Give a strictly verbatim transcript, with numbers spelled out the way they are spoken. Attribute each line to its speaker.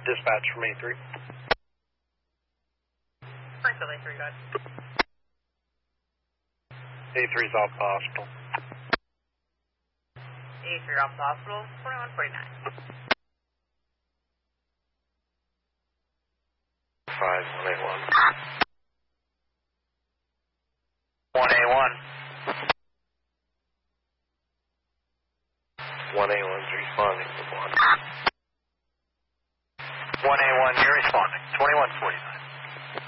Speaker 1: Dispatch from A three.
Speaker 2: Springfield A three, go ahead.
Speaker 1: A three's off the hospital.
Speaker 2: A three off the hospital, twenty-one forty-nine.
Speaker 1: five one eight one.
Speaker 3: one A one.
Speaker 1: one A one's responding to one.
Speaker 3: one A one, you're responding. twenty-one forty-nine.